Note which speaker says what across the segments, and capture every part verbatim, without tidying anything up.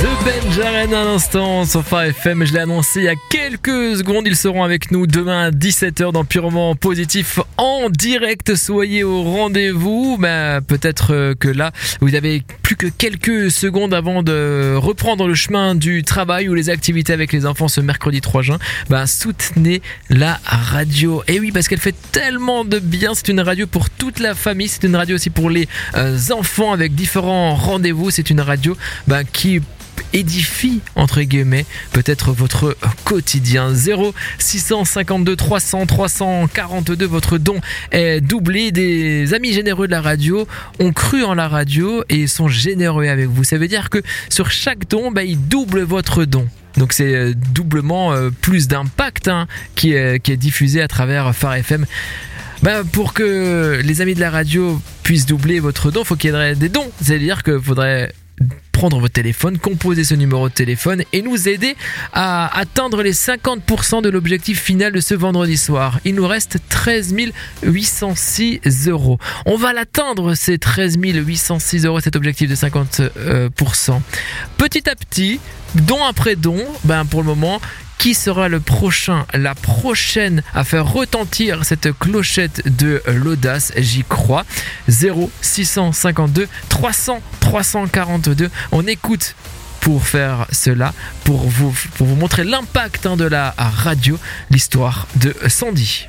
Speaker 1: The Benjaren à l'instant sur Phare F M, je l'ai annoncé il y a quelques secondes, ils seront avec nous demain à dix-sept heures dans Purement Positif en direct, soyez au rendez-vous. Bah, peut-être que là vous avez plus que quelques secondes avant de reprendre le chemin du travail ou les activités avec les enfants ce mercredi trois juin. Bah, soutenez la radio, et oui, parce qu'elle fait tellement de bien, c'est une radio pour toute la famille, c'est une radio aussi pour les euh, enfants avec différents rendez-vous, c'est une radio bah, qui édifie entre guillemets peut-être votre quotidien. Zéro six cent cinquante-deux trois cents trois cent quarante-deux, votre don est doublé. Des amis généreux de la radio ont cru en la radio et sont généreux avec vous. Ça veut dire que sur chaque don, bah, ils doublent votre don. Donc c'est doublement euh, plus d'impact hein, qui, est, qui est diffusé à travers Phare F M. Bah, pour que les amis de la radio puissent doubler votre don, il faut qu'il y ait des dons. C'est-à-dire qu'il faudrait prendre votre téléphone, composer ce numéro de téléphone et nous aider à atteindre les cinquante pour cent de l'objectif final de ce vendredi soir. Il nous reste treize mille huit cent six euros. On va l'atteindre, ces treize mille huit cent six euros, cet objectif de cinquante pour cent. Petit à petit, don après don, ben pour le moment, qui sera le prochain, la prochaine à faire retentir cette clochette de l'audace? J'y crois. Zéro six cent cinquante-deux trois cents trois cent quarante-deux. On écoute pour faire cela, pour vous, pour vous montrer l'impact hein, de la radio, l'histoire de Sandy.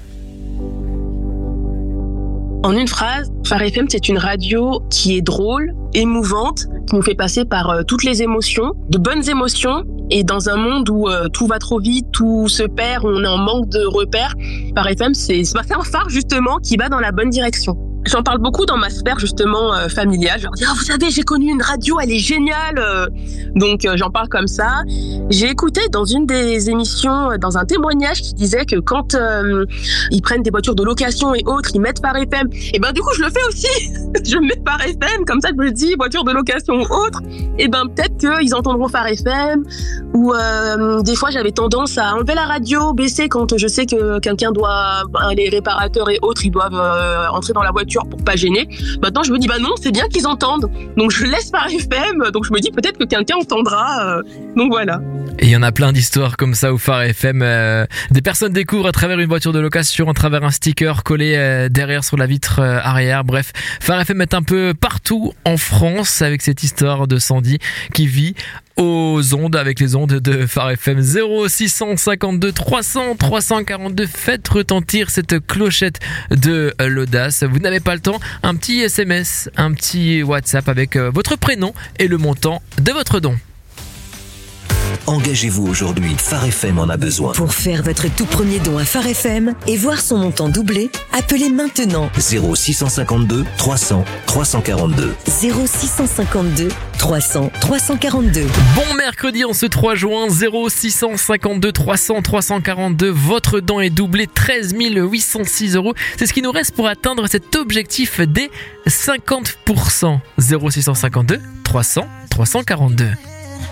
Speaker 2: En une phrase, Phare F M, c'est une radio qui est drôle, émouvante, qui nous fait passer par euh, toutes les émotions, de bonnes émotions. Et dans un monde où euh, tout va trop vite, tout se perd, on est en manque de repères, Phare F M, c'est, c'est un phare justement qui va dans la bonne direction. J'en parle beaucoup dans ma sphère justement euh, familiale. Je leur dis, ah, vous savez, j'ai connu une radio, elle est géniale. Euh, donc euh, j'en parle comme ça. J'ai écouté dans une des émissions, euh, dans un témoignage qui disait que quand euh, ils prennent des voitures de location et autres, ils mettent Phare F M. Et ben du coup, je le fais aussi. Je mets Phare F M, comme ça je me dis, voiture de location ou autre. Et ben peut-être qu'ils entendront Phare F M. Ou euh, des fois, j'avais tendance à enlever la radio, baisser quand je sais que quelqu'un doit, ben, les réparateurs et autres, ils doivent euh, entrer dans la voiture pour pas gêner. Maintenant je me dis bah non, c'est bien qu'ils entendent, donc je laisse Phare F M, donc je me dis peut-être que quelqu'un entendra, euh, donc voilà.
Speaker 1: Et il y en a plein d'histoires comme ça où Phare F M, euh, des personnes découvrent à travers une voiture de location, à travers un sticker collé euh, derrière sur la vitre euh, arrière. Bref, Phare F M est un peu partout en France avec cette histoire de Sandy qui vit aux ondes avec les ondes de Phare F M. Zéro six cent cinquante-deux trois cents trois cent quarante-deux. Faites retentir cette clochette de l'audace. Vous n'avez pas le temps, un petit S M S, un petit WhatsApp avec votre prénom et le montant de votre don.
Speaker 3: Engagez-vous aujourd'hui, Phare F M en a besoin.
Speaker 4: Pour faire votre tout premier don à Phare F M et voir son montant doublé, appelez maintenant
Speaker 3: zéro six cent cinquante-deux trois cents trois cent quarante-deux.
Speaker 4: zéro six cent cinquante-deux trois cents trois cent quarante-deux.
Speaker 1: Bon mercredi en ce trois juin, zéro six cent cinquante-deux trois cents trois cent quarante-deux. Votre don est doublé, treize mille huit cent six euros. C'est ce qui nous reste pour atteindre cet objectif des cinquante pour cent. zéro six cent cinquante-deux trois cents trois cent quarante-deux.